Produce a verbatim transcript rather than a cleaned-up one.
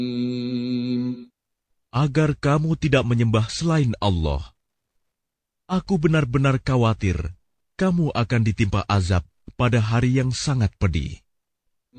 Agar kamu tidak menyembah selain Allah. Aku benar-benar khawatir kamu akan ditimpa azab pada hari yang sangat pedih.